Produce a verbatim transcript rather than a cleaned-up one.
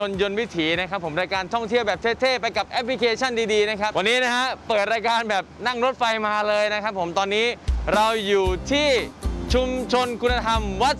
ยนต์ยนต์วิถีนะครับผมรายการท่องเที่ยวแบบเท่ๆไปกับแอปพลิเคชันดีๆนะครับวันนี้นะฮะเปิดรายการแบบนั่งรถไฟมาเลยนะครับผมตอนนี้เราอยู่ที่ชุมชนคุณธรรมวัด